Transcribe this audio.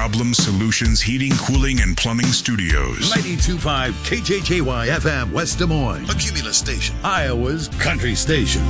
Problem Solutions Heating, Cooling, and Plumbing Studios. 92.5 KJJY FM West Des Moines, a Cumulus station, Iowa's country station.